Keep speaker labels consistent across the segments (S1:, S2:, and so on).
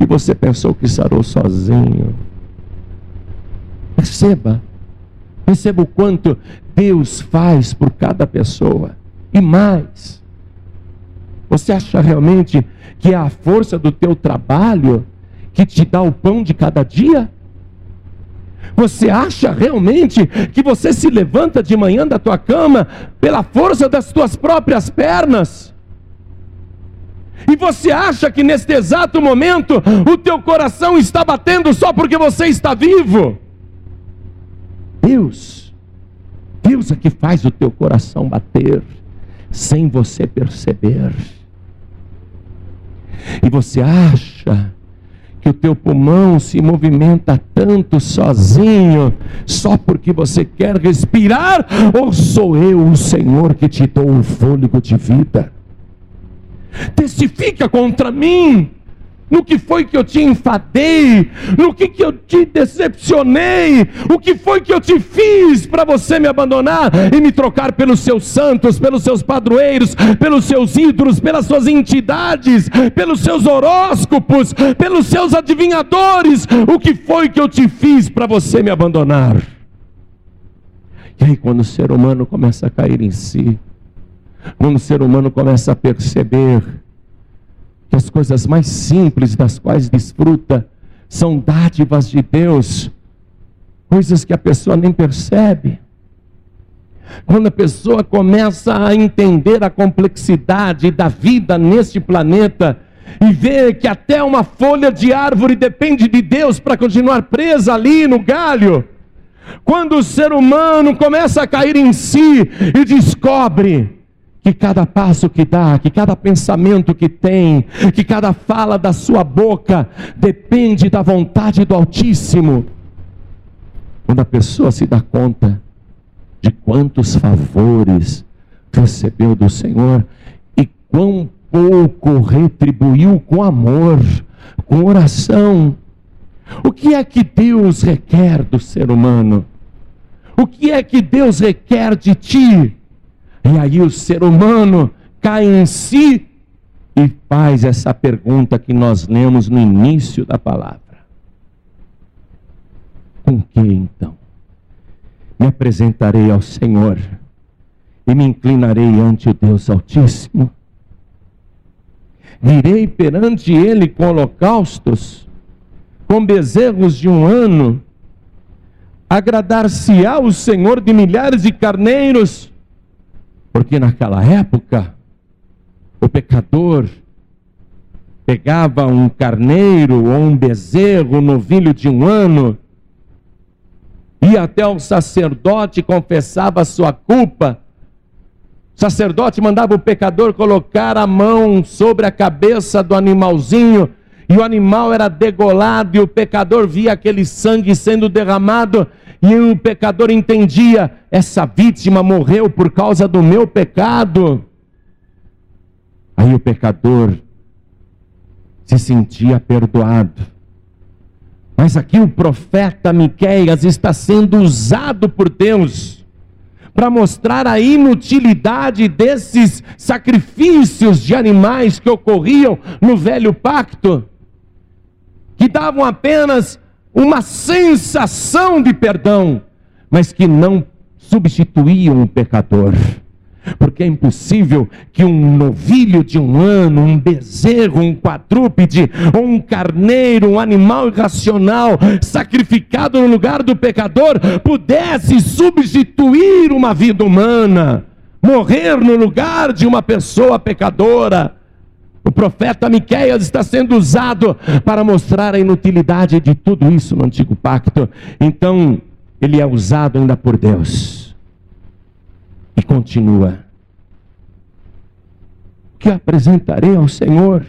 S1: você pensou que sarou sozinho. Perceba o quanto Deus faz por cada pessoa. E mais, você acha realmente que é a força do teu trabalho que te dá o pão de cada dia? Você acha realmente que você se levanta de manhã da tua cama pela força das tuas próprias pernas? E você acha que neste exato momento o teu coração está batendo só porque você está vivo? Deus é que faz o teu coração bater sem você perceber. E você acha que o teu pulmão se movimenta tanto sozinho só porque você quer respirar? Ou sou eu, o Senhor, que te dou um fôlego de vida? Testifica contra mim no que foi que eu te enfadei, no que eu te decepcionei, o que foi que eu te fiz para você me abandonar e me trocar pelos seus santos, pelos seus padroeiros, pelos seus ídolos, pelas suas entidades, pelos seus horóscopos, pelos seus adivinhadores. O que foi que eu te fiz para você me abandonar? E aí, quando o ser humano começa a cair em si, quando o ser humano começa a perceber que as coisas mais simples das quais desfruta são dádivas de Deus, coisas que a pessoa nem percebe. Quando a pessoa começa a entender a complexidade da vida neste planeta e vê que até uma folha de árvore depende de Deus para continuar presa ali no galho, quando o ser humano começa a cair em si e descobre que cada passo que dá, que cada pensamento que tem, que cada fala da sua boca depende da vontade do Altíssimo. Quando a pessoa se dá conta de quantos favores recebeu do Senhor e quão pouco retribuiu com amor, com oração. O que é que Deus requer do ser humano? O que é que Deus requer de ti? E aí o ser humano cai em si e faz essa pergunta que nós lemos no início da palavra. Com que então? Me apresentarei ao Senhor e me inclinarei ante o Deus Altíssimo? Virei perante Ele com holocaustos, com bezerros de 1 ano? Agradar-se-á o Senhor de milhares de carneiros? Porque naquela época, o pecador pegava um carneiro ou um bezerro, um novilho de 1 ano, ia até o sacerdote, confessava a sua culpa. O sacerdote mandava o pecador colocar a mão sobre a cabeça do animalzinho, e o animal era degolado, e o pecador via aquele sangue sendo derramado, e o pecador entendia: essa vítima morreu por causa do meu pecado. Aí o pecador se sentia perdoado. Mas aqui o profeta Miqueias está sendo usado por Deus para mostrar a inutilidade desses sacrifícios de animais que ocorriam no velho pacto, que davam apenas uma sensação de perdão, mas que não substituíam o pecador. Porque é impossível que um novilho de 1 ano, um bezerro, um quadrúpede, ou um carneiro, um animal irracional, sacrificado no lugar do pecador, pudesse substituir uma vida humana, morrer no lugar de uma pessoa pecadora. O profeta Miqueias está sendo usado para mostrar a inutilidade de tudo isso no antigo pacto. Então, ele é usado ainda por Deus. E continua: que apresentarei ao Senhor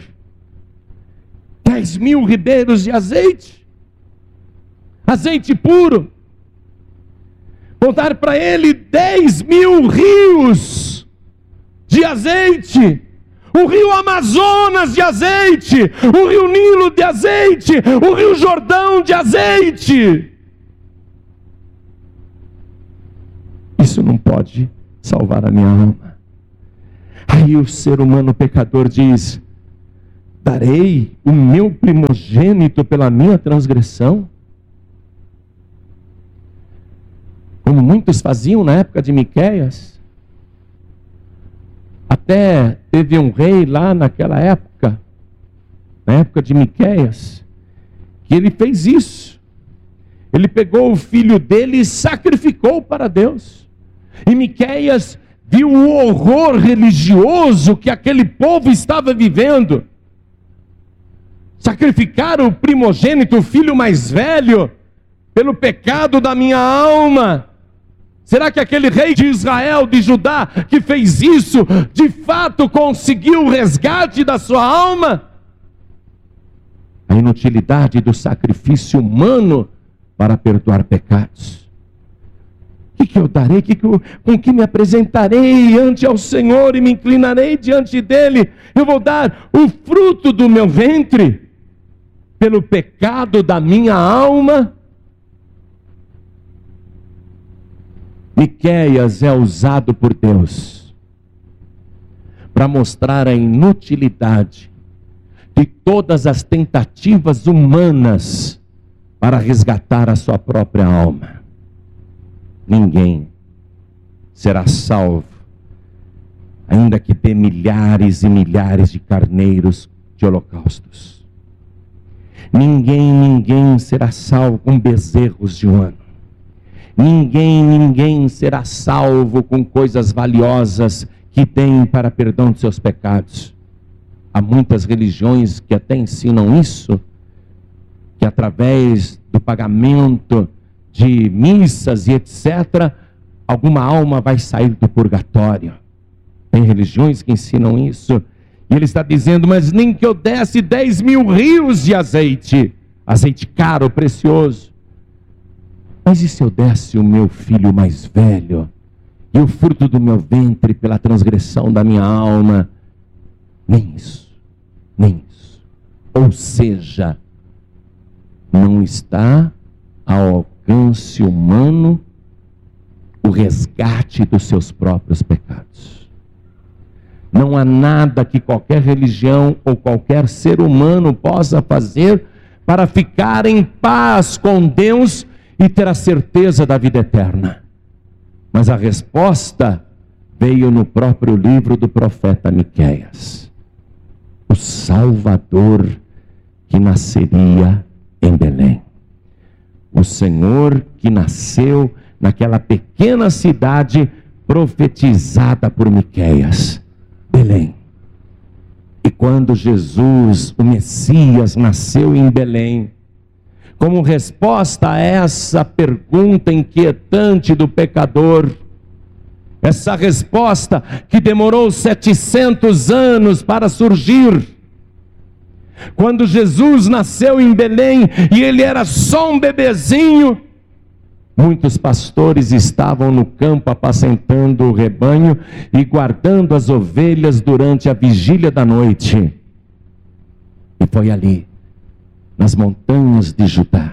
S1: 10.000 ribeiros de azeite, azeite puro. Vou dar para ele 10.000 rios de azeite. O rio Amazonas de azeite, o rio Nilo de azeite, o rio Jordão de azeite. Isso não pode salvar a minha alma. Aí o ser humano pecador diz: darei o meu primogênito pela minha transgressão? Como muitos faziam na época de Miqueias. Até teve um rei lá naquela época, na época de Miqueias, que ele fez isso. Ele pegou o filho dele e sacrificou para Deus. E Miqueias viu o horror religioso que aquele povo estava vivendo. Sacrificar o primogênito, o filho mais velho, pelo pecado da minha alma. Será que aquele rei de Israel, de Judá, que fez isso, de fato conseguiu o resgate da sua alma? A inutilidade do sacrifício humano para perdoar pecados. O que eu darei? Com que me apresentarei ante ao Senhor e me inclinarei diante dele? Eu vou dar o fruto do meu ventre pelo pecado da minha alma? Miqueias é usado por Deus para mostrar a inutilidade de todas as tentativas humanas para resgatar a sua própria alma. Ninguém será salvo, ainda que dê milhares e milhares de carneiros de holocaustos. Ninguém será salvo com bezerros de um ano. Ninguém será salvo com coisas valiosas que tem para perdão de seus pecados. Há muitas religiões que até ensinam isso, que através do pagamento de missas e etc., alguma alma vai sair do purgatório. Tem religiões que ensinam isso. E ele está dizendo, mas nem que eu desse 10.000 rios de azeite, azeite caro, precioso. Mas e se eu desse o meu filho mais velho, e o fruto do meu ventre pela transgressão da minha alma? Nem isso, nem isso. Ou seja, não está ao alcance humano o resgate dos seus próprios pecados. Não há nada que qualquer religião ou qualquer ser humano possa fazer para ficar em paz com Deus e ter a certeza da vida eterna. Mas a resposta veio no próprio livro do profeta Miqueias. O Salvador que nasceria em Belém. O Senhor que nasceu naquela pequena cidade profetizada por Miqueias, Belém. E quando Jesus, o Messias, nasceu em Belém, como resposta a essa pergunta inquietante do pecador, essa resposta que demorou 700 anos para surgir, quando Jesus nasceu em Belém e ele era só um bebezinho, muitos pastores estavam no campo apacentando o rebanho e guardando as ovelhas durante a vigília da noite. E foi ali, nas montanhas de Judá,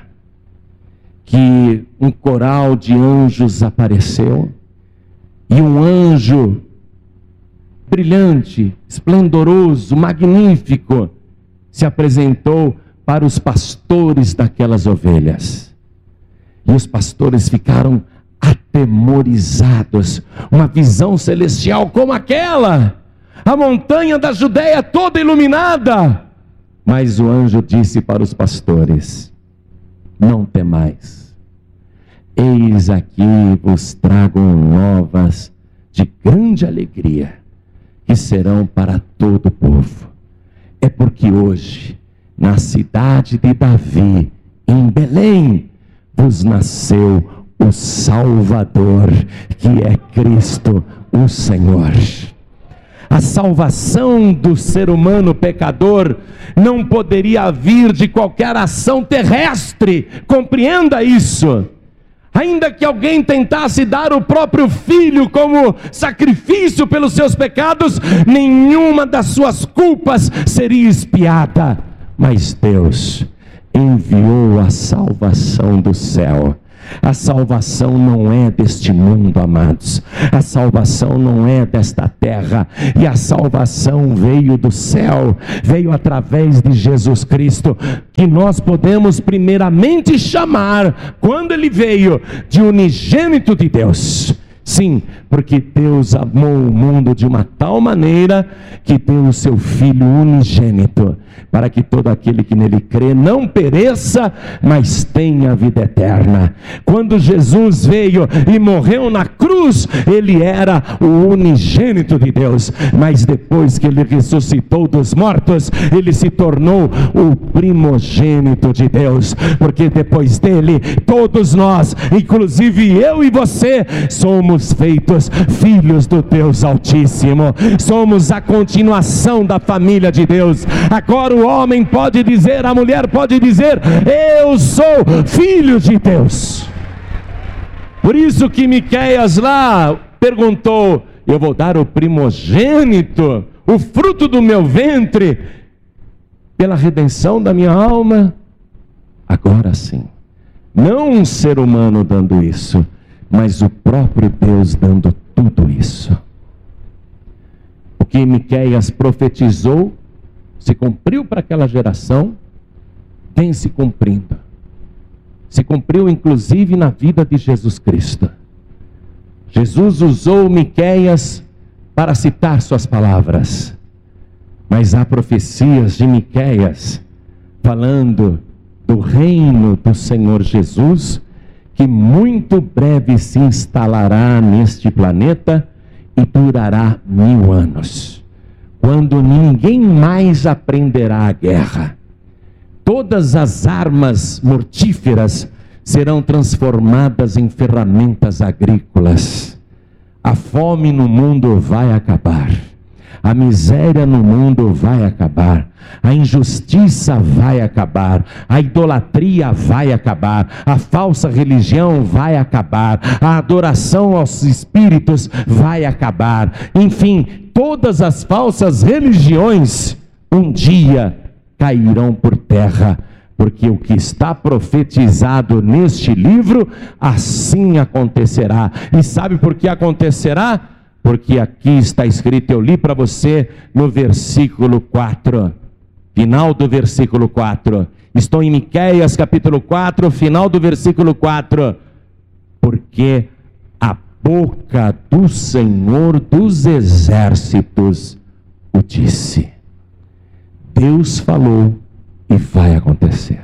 S1: que um coral de anjos apareceu, e um anjo brilhante, esplendoroso, magnífico, se apresentou para os pastores daquelas ovelhas. E os pastores ficaram atemorizados. Uma visão celestial como aquela, a montanha da Judéia toda iluminada. Mas o anjo disse para os pastores: não temais, eis aqui vos trago novas de grande alegria, que serão para todo o povo. É porque hoje, na cidade de Davi, em Belém, vos nasceu o Salvador, que é Cristo o Senhor. A salvação do ser humano pecador não poderia vir de qualquer ação terrestre, compreenda isso. Ainda que alguém tentasse dar o próprio filho como sacrifício pelos seus pecados, nenhuma das suas culpas seria expiada. Mas Deus enviou a salvação do céu A salvação não é deste mundo, amados. A salvação não é desta terra. E a salvação veio do céu, veio através de Jesus Cristo, que nós podemos primeiramente chamar, quando ele veio, de unigênito de Deus. Sim, porque Deus amou o mundo de uma tal maneira que deu o seu Filho unigênito, para que todo aquele que nele crê não pereça, mas tenha vida eterna. Quando Jesus veio e morreu na cruz, ele era o unigênito de Deus, mas depois que ele ressuscitou dos mortos, ele se tornou o primogênito de Deus, porque depois dele, todos nós, inclusive eu e você, somos feitos filhos do Deus Altíssimo, somos a continuação da família de Deus. Agora o homem pode dizer, a mulher pode dizer: eu sou filho de Deus. Por isso que Miqueias lá perguntou: eu vou dar o primogênito, o fruto do meu ventre, pela redenção da minha alma? Agora sim, não um ser humano dando isso, mas o próprio Deus dando tudo isso. O que Miqueias profetizou se cumpriu para aquela geração, vem se cumprindo. Se cumpriu inclusive na vida de Jesus Cristo. Jesus usou Miqueias para citar suas palavras, mas há profecias de Miqueias falando do reino do Senhor Jesus, que muito breve se instalará neste planeta e durará 1000 anos, quando ninguém mais aprenderá a guerra. Todas as armas mortíferas serão transformadas em ferramentas agrícolas. A fome no mundo vai acabar. A miséria no mundo vai acabar. A injustiça vai acabar. A idolatria vai acabar. A falsa religião vai acabar. A adoração aos espíritos vai acabar. Enfim, todas as falsas religiões um dia cairão por terra, porque o que está profetizado neste livro, assim acontecerá. E sabe por que acontecerá? Porque aqui está escrito, eu li para você no versículo 4, final do versículo 4. Estou em Miqueias capítulo 4, final do versículo 4. Porque a boca do Senhor dos exércitos o disse. Deus falou e vai acontecer.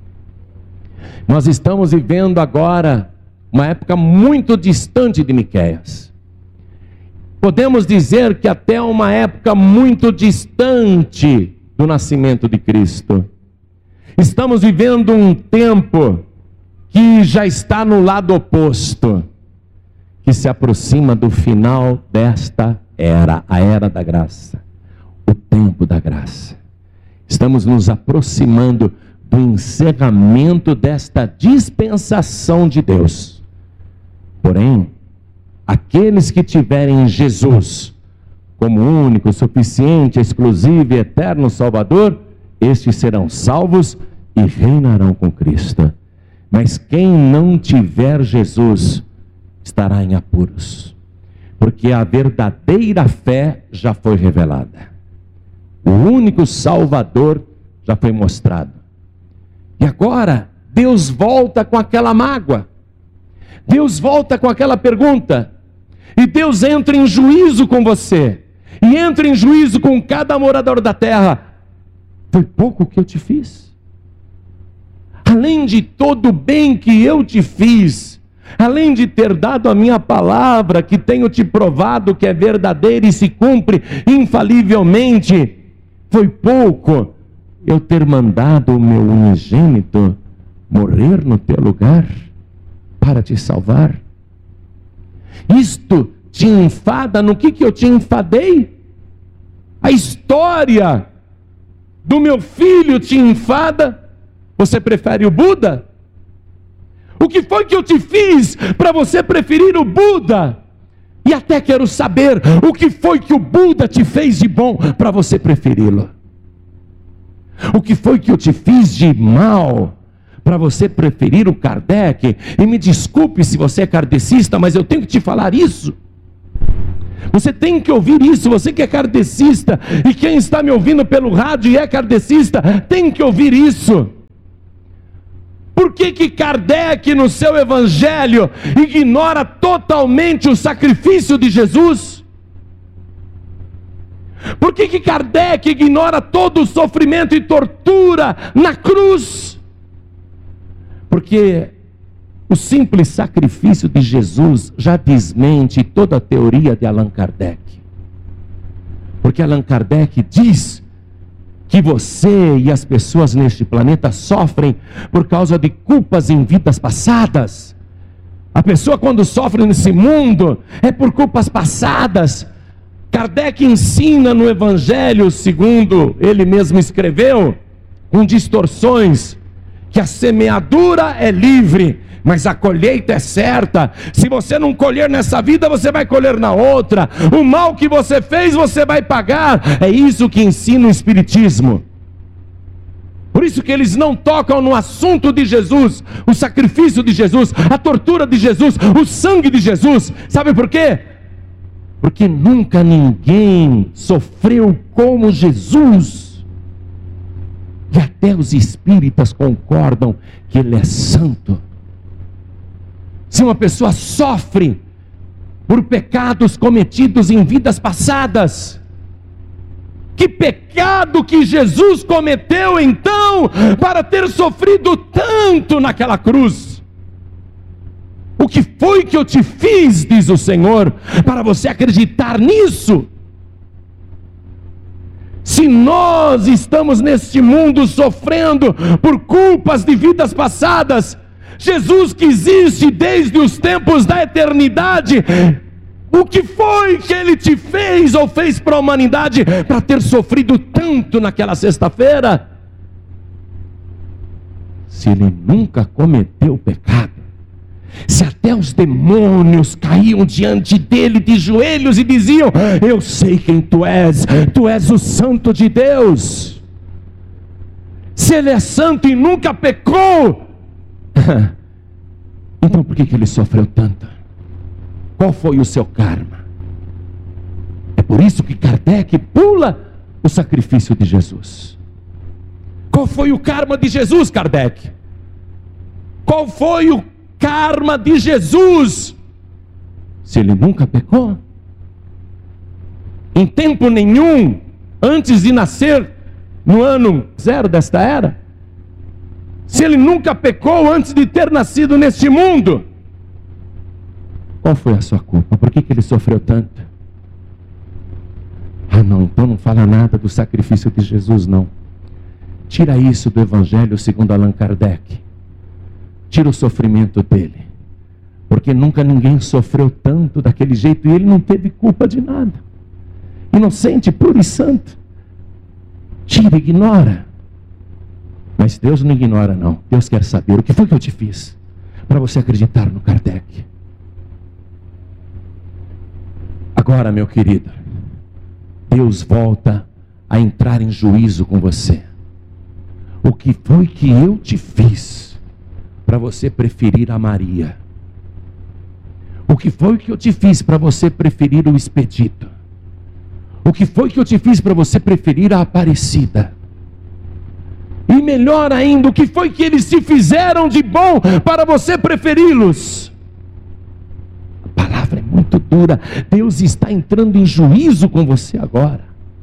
S1: Nós estamos vivendo agora uma época muito distante de Miqueias. Podemos dizer que até uma época muito distante do nascimento de Cristo. Estamos vivendo um tempo que já está no lado oposto, que se aproxima do final desta era, a era da graça, o tempo da graça. Estamos nos aproximando do encerramento desta dispensação de Deus. Porém, aqueles que tiverem Jesus como único, suficiente, exclusivo e eterno Salvador, estes serão salvos e reinarão com Cristo. Mas quem não tiver Jesus estará em apuros, porque a verdadeira fé já foi revelada. O único Salvador já foi mostrado. E agora, Deus volta com aquela mágoa. Deus volta com aquela pergunta. E Deus entra em juízo com você. E entra em juízo com cada morador da terra. Foi pouco que eu te fiz. Além de todo o bem que eu te fiz, além de ter dado a minha palavra, que tenho te provado que é verdadeira e se cumpre infalivelmente, foi pouco eu ter mandado o meu unigênito morrer no teu lugar para te salvar? Isto te enfada? No que eu te enfadei? A história do meu filho te enfada? Você prefere o Buda? O que foi que eu te fiz para você preferir o Buda? E até quero saber o que foi que o Buda te fez de bom para você preferi-lo. O que foi que eu te fiz de mal para você preferir o Kardec. E me desculpe se você é kardecista, mas eu tenho que te falar isso. Você tem que ouvir isso, você que é kardecista, e quem está me ouvindo pelo rádio e é kardecista, tem que ouvir isso. Por que que Kardec no seu evangelho ignora totalmente o sacrifício de Jesus? Por que que Kardec ignora todo o sofrimento e tortura na cruz? Porque o simples sacrifício de Jesus já desmente toda a teoria de Allan Kardec. Porque Allan Kardec diz que você e as pessoas neste planeta sofrem por causa de culpas em vidas passadas. A pessoa, quando sofre nesse mundo, é por culpas passadas. Kardec ensina no Evangelho, segundo ele mesmo escreveu, com distorções, que a semeadura é livre, mas a colheita é certa. Se você não colher nessa vida, você vai colher na outra. O mal que você fez, você vai pagar. É isso que ensina o Espiritismo. Por isso que eles não tocam no assunto de Jesus, o sacrifício de Jesus, a tortura de Jesus, o sangue de Jesus. Sabe por quê? Porque nunca ninguém sofreu como Jesus. E até os espíritas concordam que ele é santo. Se uma pessoa sofre por pecados cometidos em vidas passadas, que pecado que Jesus cometeu então, para ter sofrido tanto naquela cruz? O que foi que eu te fiz, diz o Senhor, para você acreditar nisso? Se nós estamos neste mundo sofrendo por culpas de vidas passadas, Jesus que existe desde os tempos da eternidade, o que foi que ele te fez ou fez para a humanidade para ter sofrido tanto naquela sexta-feira? Se ele nunca cometeu pecado, se até os demônios caíam diante dele de joelhos e diziam: eu sei quem tu és o santo de Deus. Se ele é santo e nunca pecou, então por que ele sofreu tanto? Qual foi o seu karma? É por isso que Kardec pula o sacrifício de Jesus. Qual foi o karma de Jesus, Kardec? Qual foi o karma de Jesus? Se ele nunca pecou, em tempo nenhum, antes de nascer, no ano 0 desta era, se ele nunca pecou antes de ter nascido neste mundo, qual foi a sua culpa? Por que ele sofreu tanto? Ah não, então não fala nada do sacrifício de Jesus, não. Tira isso do Evangelho segundo Allan Kardec. Tira o sofrimento dele, porque nunca ninguém sofreu tanto daquele jeito, e ele não teve culpa de nada, inocente, puro e santo. Tira, ignora. Mas Deus não ignora, não. Deus quer saber o que foi que eu te fiz para você acreditar no Kardec. Agora, meu querido, Deus volta a entrar em juízo com você. O que foi que eu te fiz para você preferir a Maria? O que foi que eu te fiz para você preferir o Expedito? O que foi que eu te fiz para você preferir a Aparecida? E melhor ainda, o que foi que eles te fizeram de bom para você preferi-los? A palavra é muito dura. Deus está entrando em juízo com você agora.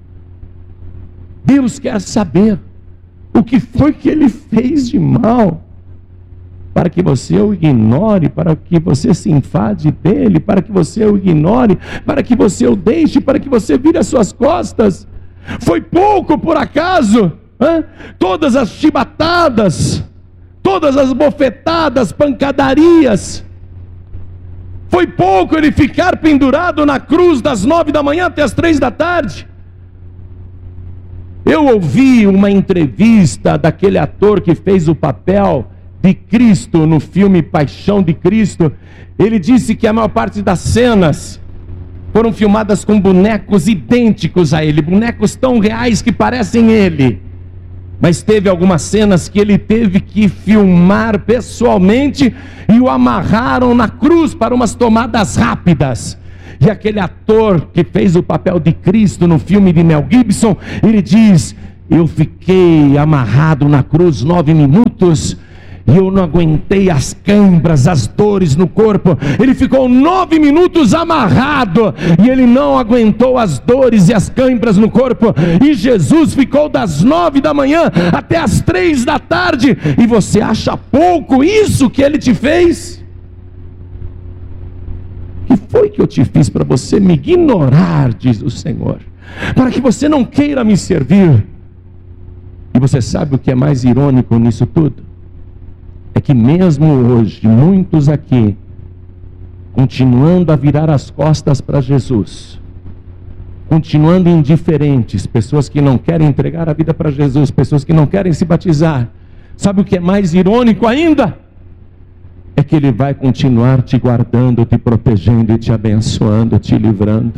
S1: Deus quer saber o que foi que ele fez de mal, para que você o ignore, para que você se enfade dele, para que você o ignore, para que você o deixe, para que você vire as suas costas. Foi pouco por acaso? Todas as chibatadas, todas as bofetadas, pancadarias, foi pouco ele ficar pendurado na cruz das 9 da manhã até as 3 da tarde? Eu ouvi uma entrevista daquele ator que fez o papel de Cristo no filme Paixão de Cristo. Ele disse que a maior parte das cenas foram filmadas com bonecos idênticos a ele, bonecos tão reais que parecem ele. Mas teve algumas cenas que ele teve que filmar pessoalmente e o amarraram na cruz para umas tomadas rápidas. E aquele ator que fez o papel de Cristo no filme de Mel Gibson, ele diz: eu fiquei amarrado na cruz 9 minutos e eu não aguentei as câimbras, as dores no corpo. Ele ficou 9 minutos amarrado e ele não aguentou as dores e as câimbras no corpo. E Jesus ficou das 9 da manhã até as 3 da tarde. E você acha pouco isso que ele te fez? O que foi que eu te fiz para você me ignorar, diz o Senhor, para que você não queira me servir? E você sabe o que é mais irônico nisso tudo? É que mesmo hoje, muitos aqui, continuando a virar as costas para Jesus, continuando indiferentes, pessoas que não querem entregar a vida para Jesus, pessoas que não querem se batizar, sabe o que é mais irônico ainda? É que Ele vai continuar te guardando, te protegendo e te abençoando, te livrando.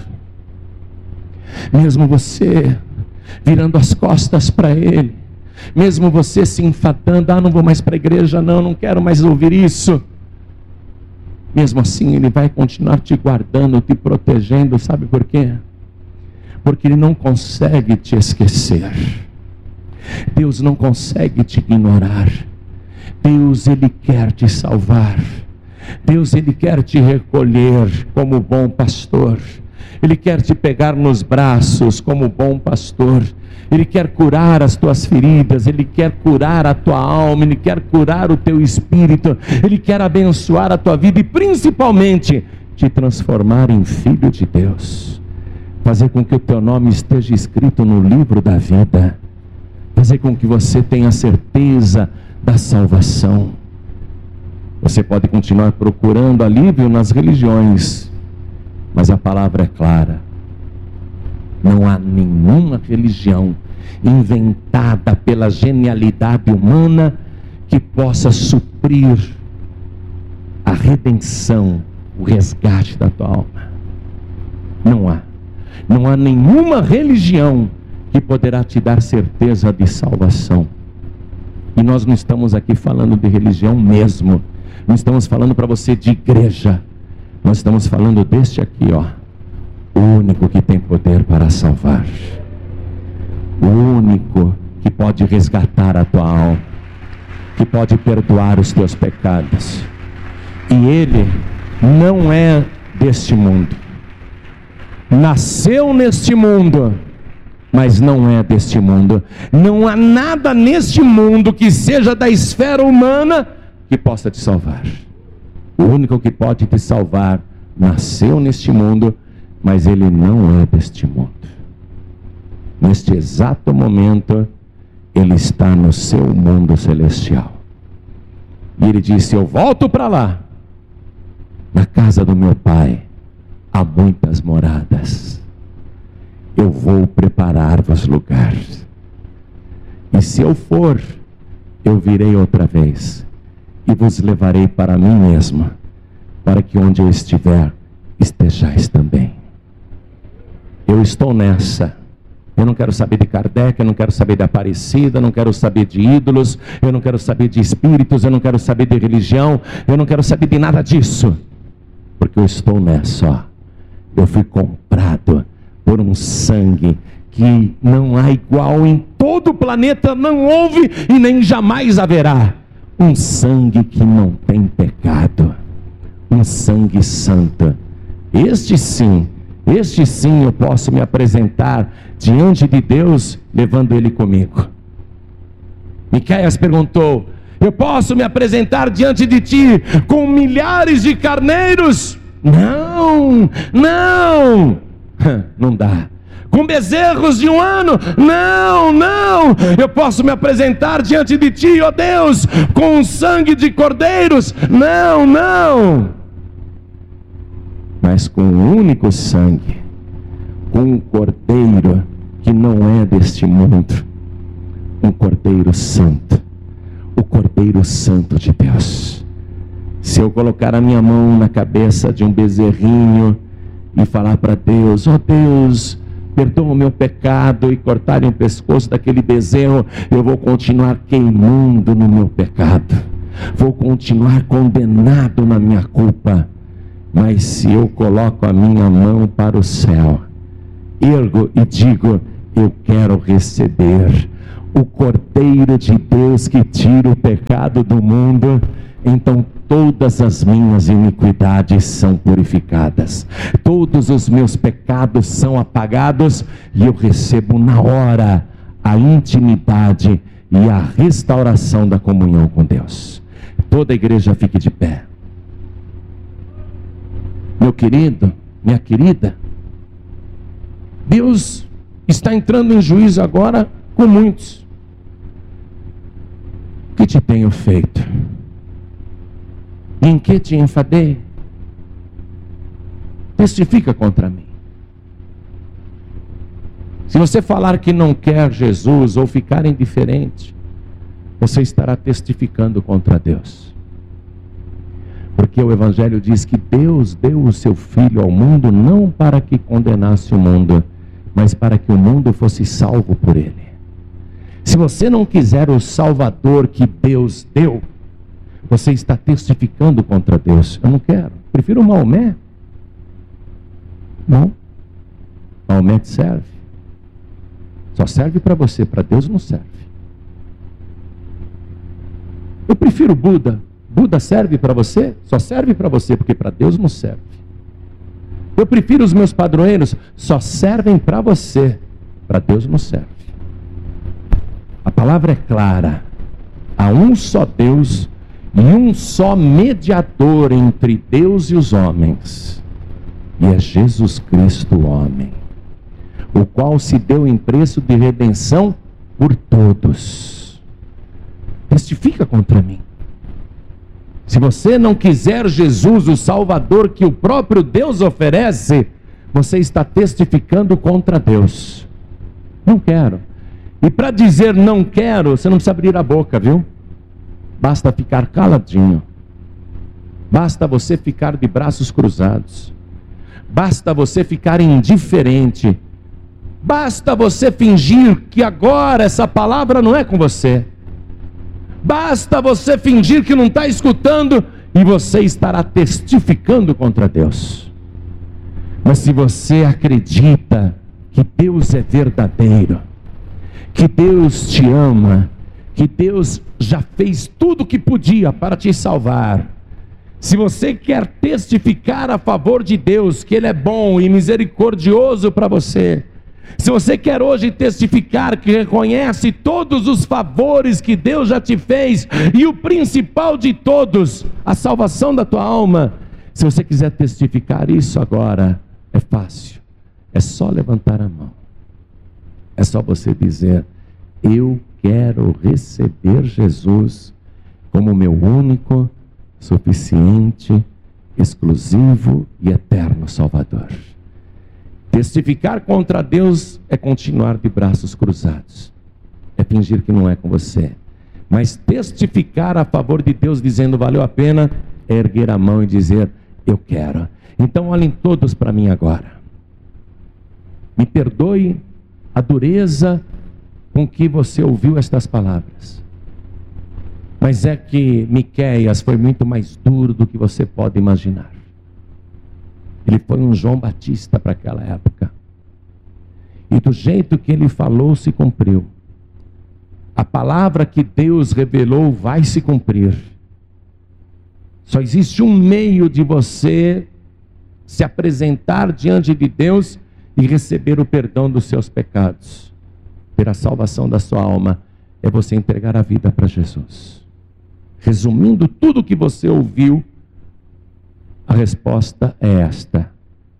S1: Mesmo você virando as costas para Ele, mesmo você se enfadando, não vou mais para a igreja, não quero mais ouvir isso, mesmo assim Ele vai continuar te guardando, te protegendo. Sabe por quê? Porque Ele não consegue te esquecer. Deus não consegue te ignorar. Deus, Ele quer te salvar. Deus, Ele quer te recolher como bom pastor. Ele quer te pegar nos braços como bom pastor. Ele quer curar as tuas feridas, Ele quer curar a tua alma, Ele quer curar o teu espírito, Ele quer abençoar a tua vida e principalmente te transformar em filho de Deus, fazer com que o teu nome esteja escrito no livro da vida, fazer com que você tenha certeza da salvação. Você pode continuar procurando alívio nas religiões, mas a palavra é clara: não há nenhuma religião inventada pela genialidade humana que possa suprir a redenção, o resgate da tua alma. Não há nenhuma religião que poderá te dar certeza de salvação. E nós não estamos aqui falando de religião mesmo, não estamos falando para você de igreja, nós estamos falando deste aqui, o único que tem poder para salvar, o único que pode resgatar a tua alma, que pode perdoar os teus pecados. E Ele não é deste mundo, nasceu neste mundo, mas não é deste mundo. Não há nada neste mundo que seja da esfera humana que possa te salvar. O único que pode te salvar nasceu neste mundo, mas Ele não é deste mundo. Neste exato momento, Ele está no seu mundo celestial. E Ele disse: eu volto para lá. Na casa do meu Pai há muitas moradas. Eu vou preparar-vos lugares. E se eu for, eu virei outra vez e vos levarei para mim mesmo, para que onde eu estiver, estejais também. Eu estou nessa. Eu não quero saber de Kardec, eu não quero saber de Aparecida, eu não quero saber de ídolos, eu não quero saber de espíritos, eu não quero saber de religião, eu não quero saber de nada disso, porque eu estou nessa. Eu fui comprado por um sangue que não há igual em todo o planeta, não houve e nem jamais haverá. Um sangue que não tem pecado, um sangue santo. Este sim eu posso me apresentar diante de Deus levando ele comigo. Miqueias perguntou: eu posso me apresentar diante de ti com milhares de carneiros? Não dá. Com bezerros de 1 ano? Não. Eu posso me apresentar diante de ti, ó Deus, com sangue de cordeiros? Não. Mas com um único sangue, com um cordeiro que não é deste mundo, um cordeiro santo, o Cordeiro Santo de Deus. Se eu colocar a minha mão na cabeça de um bezerrinho e falar para Deus: ó Deus, perdoa o meu pecado, e cortarem o pescoço daquele bezerro, eu vou continuar queimando no meu pecado, vou continuar condenado na minha culpa. Mas se eu coloco a minha mão para o céu, ergo e digo: eu quero receber o Cordeiro de Deus que tira o pecado do mundo, então todas as minhas iniquidades são purificadas, todos os meus pecados são apagados, e eu recebo na hora a intimidade e a restauração da comunhão com Deus. Toda a igreja fique de pé. Meu querido, minha querida, Deus está entrando em juízo agora com muitos. O que te tenho feito? Em que te enfadei? Testifica contra mim. Se você falar que não quer Jesus ou ficar indiferente, você estará testificando contra Deus. Porque o Evangelho diz que Deus deu o seu Filho ao mundo não para que condenasse o mundo, mas para que o mundo fosse salvo por ele. Se você não quiser o Salvador que Deus deu, você está testificando contra Deus. Eu não quero, prefiro Maomé. Não, Maomé te serve, só serve para você, para Deus não serve. Eu prefiro Buda. Buda serve para você? Só serve para você, porque para Deus não serve. Eu prefiro os meus padroeiros, só servem para você, para Deus não serve. A palavra é clara: há um só Deus e um só mediador entre Deus e os homens, e é Jesus Cristo, o homem, o qual se deu em preço de redenção por todos. Testifica contra mim. Se você não quiser Jesus, o Salvador que o próprio Deus oferece, você está testificando contra Deus. Não quero. E para dizer não quero, você não precisa abrir a boca, viu? Basta ficar caladinho. Basta você ficar de braços cruzados. Basta você ficar indiferente. Basta você fingir que agora essa palavra não é com você. Basta você fingir que não está escutando, e você estará testificando contra Deus. Mas se você acredita que Deus é verdadeiro, que Deus te ama, que Deus já fez tudo o que podia para te salvar, se você quer testificar a favor de Deus, que Ele é bom e misericordioso para você, se você quer hoje testificar que reconhece todos os favores que Deus já te fez, e o principal de todos, a salvação da tua alma, se você quiser testificar isso agora, é fácil, é só levantar a mão, é só você dizer: eu quero receber Jesus como meu único, suficiente, exclusivo e eterno Salvador. Testificar contra Deus é continuar de braços cruzados, é fingir que não é com você. Mas testificar a favor de Deus, dizendo valeu a pena, é erguer a mão e dizer: eu quero. Então olhem todos para mim agora. Me perdoe a dureza com que você ouviu estas palavras, mas é que Miqueias foi muito mais duro do que você pode imaginar. Ele foi um João Batista para aquela época, e do jeito que ele falou se cumpriu. A palavra que Deus revelou vai se cumprir. Só existe um meio de você se apresentar diante de Deus e receber o perdão dos seus pecados, ter a salvação da sua alma, é você entregar a vida para Jesus. Resumindo tudo o que você ouviu, a resposta é esta: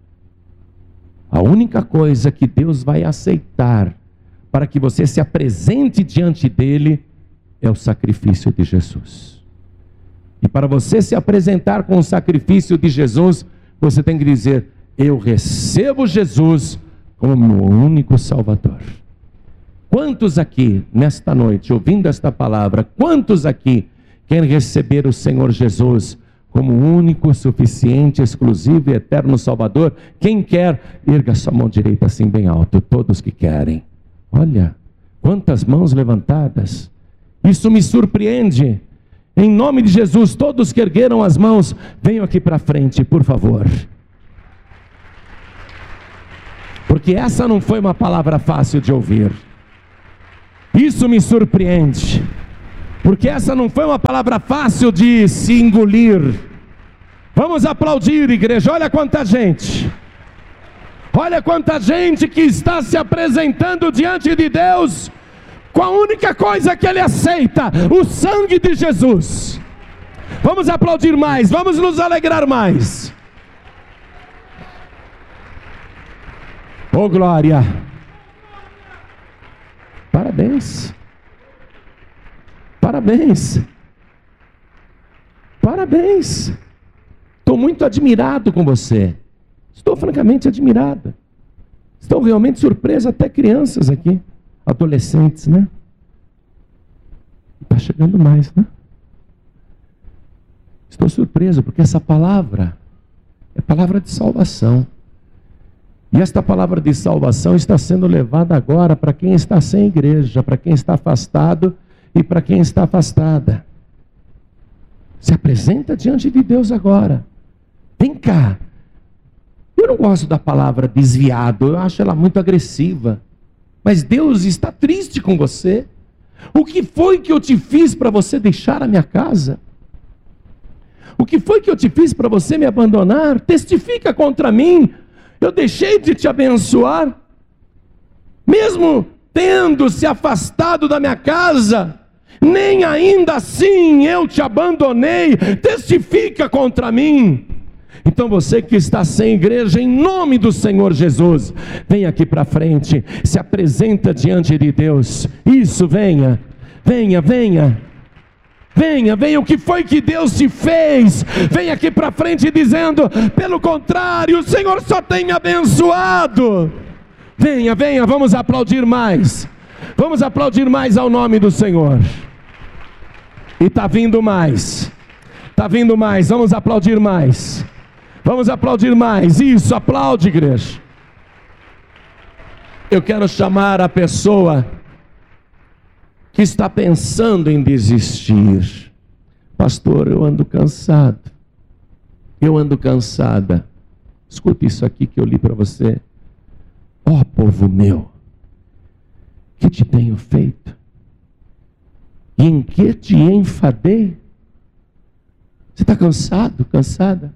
S1: a única coisa que Deus vai aceitar para que você se apresente diante dele é o sacrifício de Jesus. E para você se apresentar com o sacrifício de Jesus, você tem que dizer: eu recebo Jesus como meu único Salvador. Quantos aqui nesta noite, ouvindo esta palavra, quantos aqui querem receber o Senhor Jesus como único, suficiente, exclusivo e eterno Salvador. Quem quer, erga sua mão direita assim bem alto. Todos que querem. Olha, quantas mãos levantadas. Isso me surpreende. Em nome de Jesus, todos que ergueram as mãos, venham aqui para frente, por favor. Porque essa não foi uma palavra fácil de ouvir. Isso me surpreende. Porque essa não foi uma palavra fácil de se engolir. Vamos aplaudir, igreja. Olha quanta gente. Olha quanta gente que está se apresentando diante de Deus com a única coisa que Ele aceita: o sangue de Jesus. Vamos aplaudir mais, vamos nos alegrar mais. Oh glória! Parabéns! Parabéns! Parabéns! Estou muito admirado com você. Estou francamente admirado. Estou realmente surpreso, até crianças aqui. Adolescentes, né? Está chegando mais, né? Estou surpreso, porque essa palavra é palavra de salvação. E esta palavra de salvação está sendo levada agora para quem está sem igreja, para quem está afastado e para quem está afastada. Se apresenta diante de Deus agora. Vem cá. Eu não gosto da palavra desviado, eu acho ela muito agressiva. Mas Deus está triste com você. O que foi que eu te fiz para você deixar a minha casa? O que foi que eu te fiz para você me abandonar? Testifica contra mim. Eu deixei de te abençoar, mesmo tendo se afastado da minha casa, nem ainda assim eu te abandonei. Testifica contra mim. Então você que está sem igreja, em nome do Senhor Jesus, vem aqui para frente, se apresenta diante de Deus. Isso, venha, venha, venha. Venha, venha, o que foi que Deus te fez? Vem aqui para frente dizendo: pelo contrário, o Senhor só tem me abençoado. Venha, venha, vamos aplaudir mais. Vamos aplaudir mais ao nome do Senhor. E está vindo mais. Está vindo mais, vamos aplaudir mais. Vamos aplaudir mais. Isso, aplaude, igreja. Eu quero chamar a pessoa que está pensando em desistir. Pastor, eu ando cansado. Eu ando cansada. Escuta isso aqui que eu li para você. Ó povo meu, que te tenho feito? E em que te enfadei? Você está cansado, cansada?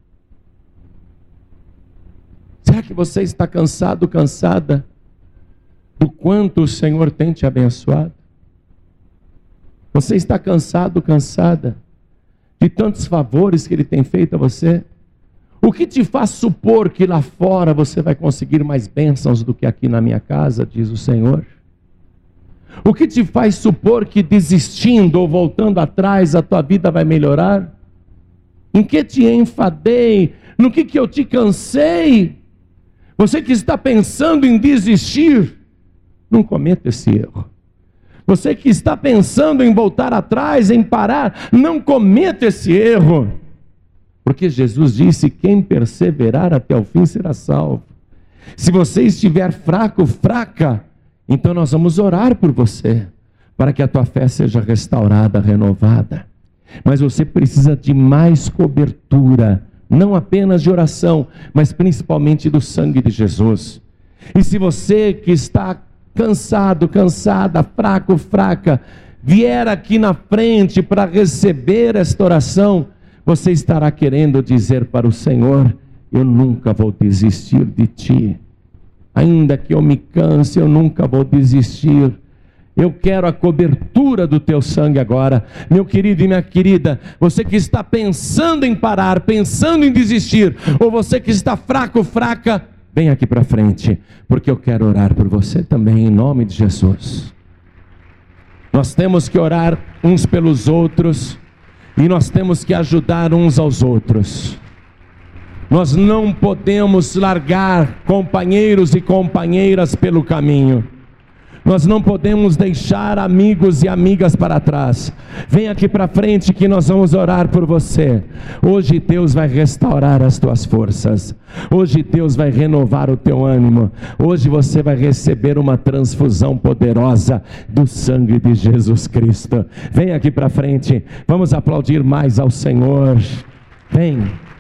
S1: Será que você está cansado, cansada do quanto o Senhor tem te abençoado? Você está cansado, cansada de tantos favores que Ele tem feito a você? O que te faz supor que lá fora você vai conseguir mais bênçãos do que aqui na minha casa, diz o Senhor? O que te faz supor que desistindo ou voltando atrás a tua vida vai melhorar? Em que te enfadei? No que eu te cansei? Você que está pensando em desistir, não cometa esse erro. Você que está pensando em voltar atrás, em parar, não cometa esse erro. Porque Jesus disse: quem perseverar até o fim será salvo. Se você estiver fraco, fraca, então nós vamos orar por você, para que a tua fé seja restaurada, renovada. Mas você precisa de mais cobertura, não apenas de oração, mas principalmente do sangue de Jesus. E se você que está cansado, cansada, fraco, fraca, vier aqui na frente para receber esta oração, você estará querendo dizer para o Senhor: eu nunca vou desistir de ti. Ainda que eu me canse, eu nunca vou desistir. Eu quero a cobertura do teu sangue agora. Meu querido e minha querida, você que está pensando em parar, pensando em desistir, ou você que está fraco, fraca, vem aqui para frente, porque eu quero orar por você também, em nome de Jesus. Nós temos que orar uns pelos outros, e nós temos que ajudar uns aos outros. Nós não podemos largar companheiros e companheiras pelo caminho. Nós não podemos deixar amigos e amigas para trás. Vem aqui para frente que nós vamos orar por você. Hoje Deus vai restaurar as tuas forças. Hoje Deus vai renovar o teu ânimo. Hoje você vai receber uma transfusão poderosa do sangue de Jesus Cristo. Vem aqui para frente. Vamos aplaudir mais ao Senhor. Vem.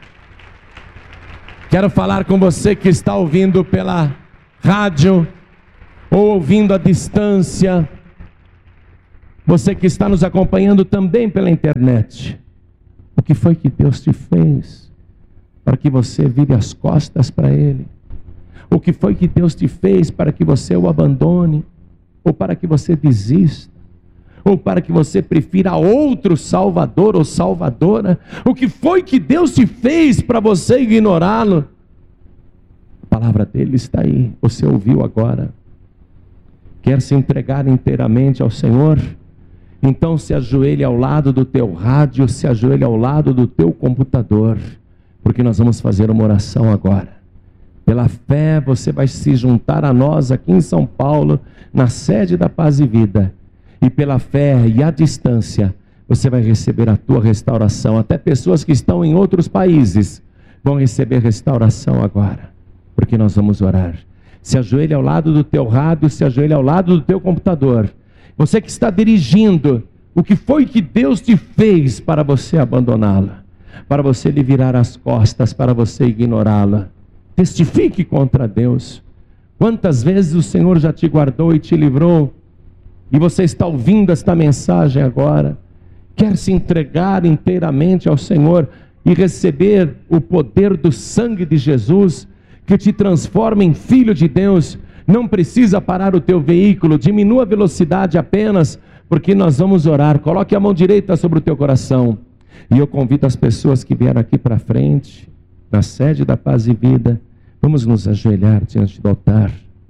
S1: Quero falar com você que está ouvindo pela rádio ou ouvindo à distância, você que está nos acompanhando também pela internet. O que foi que Deus te fez para que você vire as costas para Ele? O que foi que Deus te fez para que você o abandone? Ou para que você desista? Ou para que você prefira outro salvador ou salvadora? O que foi que Deus te fez para você ignorá-lo? A palavra dele está aí, você ouviu agora. Quer se entregar inteiramente ao Senhor? Então se ajoelhe ao lado do teu rádio, se ajoelhe ao lado do teu computador, porque nós vamos fazer uma oração agora. Pela fé você vai se juntar a nós aqui em São Paulo, na sede da Paz e Vida, e pela fé e à distância, você vai receber a tua restauração. Até pessoas que estão em outros países vão receber restauração agora, porque nós vamos orar. Se ajoelhe ao lado do teu rádio, se ajoelhe ao lado do teu computador. Você que está dirigindo, o que foi que Deus te fez para você abandoná-la? Para você lhe virar as costas, para você ignorá-la? Testifique contra Deus. Quantas vezes o Senhor já te guardou e te livrou? E você está ouvindo esta mensagem agora? Quer se entregar inteiramente ao Senhor e receber o poder do sangue de Jesus, que te transforma em filho de Deus? Não precisa parar o teu veículo, diminua a velocidade apenas, porque nós vamos orar. Coloque a mão direita sobre o teu coração, e eu convido as pessoas que vieram aqui para frente, na sede da Paz e Vida, vamos nos ajoelhar diante do altar.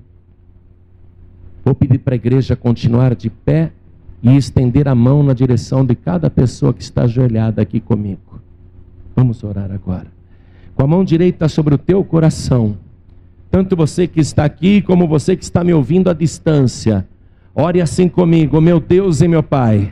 S1: Vou pedir para a igreja continuar de pé e estender a mão na direção de cada pessoa que está ajoelhada aqui comigo. Vamos orar agora. Com a mão direita sobre o teu coração, tanto você que está aqui, como você que está me ouvindo à distância, ore assim comigo. Meu Deus e meu Pai,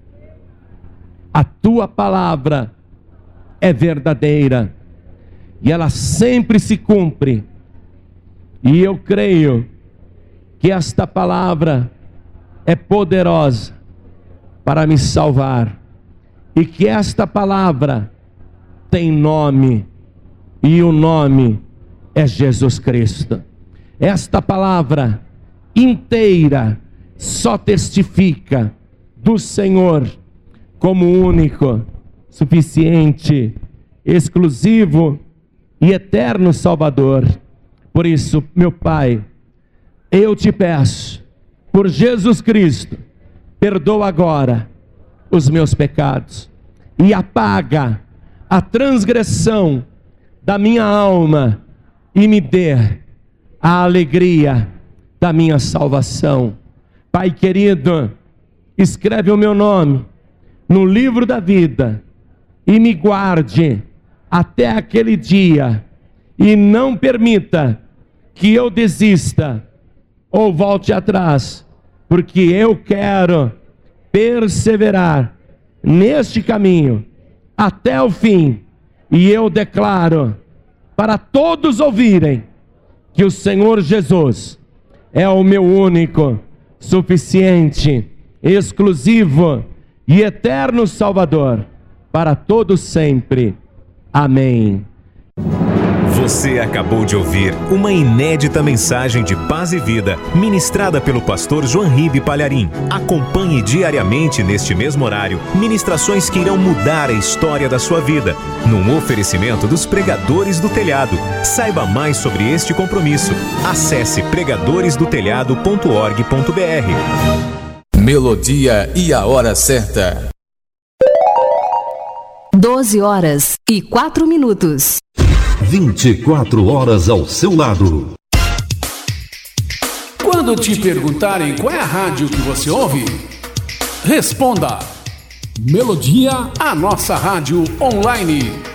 S1: a tua palavra é verdadeira, e ela sempre se cumpre, e eu creio que esta palavra é poderosa para me salvar, e que esta palavra tem nome, e o nome é Jesus Cristo. Esta palavra inteira só testifica do Senhor como único, suficiente, exclusivo e eterno Salvador. Por isso, meu Pai, eu te peço, por Jesus Cristo, perdoa agora os meus pecados e apaga a transgressão da minha alma, e me dê a alegria da minha salvação. Pai querido, escreve o meu nome no livro da vida e me guarde até aquele dia, e não permita que eu desista ou volte atrás, porque eu quero perseverar neste caminho até o fim. E eu declaro para todos ouvirem que o Senhor Jesus é o meu único, suficiente, exclusivo e eterno Salvador para todos sempre. Amém.
S2: Você acabou de ouvir uma inédita mensagem de Paz e Vida, ministrada pelo pastor João Ribe Palharim. Acompanhe diariamente neste mesmo horário, ministrações que irão mudar a história da sua vida, num oferecimento dos Pregadores do Telhado. Saiba mais sobre este compromisso. Acesse pregadoresdotelhado.org.br.
S3: Melodia e a hora certa.
S4: 12h04.
S5: 24 horas ao seu lado.
S6: Quando te perguntarem qual é a rádio que você ouve, responda: Melodia, a nossa rádio online.